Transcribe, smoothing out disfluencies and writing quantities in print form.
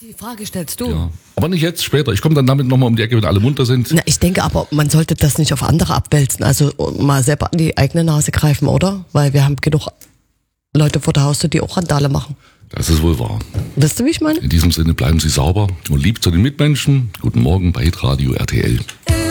Die Frage stellst du. Ja. Aber nicht jetzt, später. Ich komme dann damit nochmal um die Ecke, wenn alle munter sind. Na, ich denke aber, man sollte das nicht auf andere abwälzen. Also mal selber an die eigene Nase greifen, oder? Weil wir haben genug Leute vor der Haustür, die auch Randale machen. Das ist wohl wahr. Weißt du, wie ich meine? In diesem Sinne bleiben Sie sauber und lieb zu den Mitmenschen. Guten Morgen bei Hitradio RTL.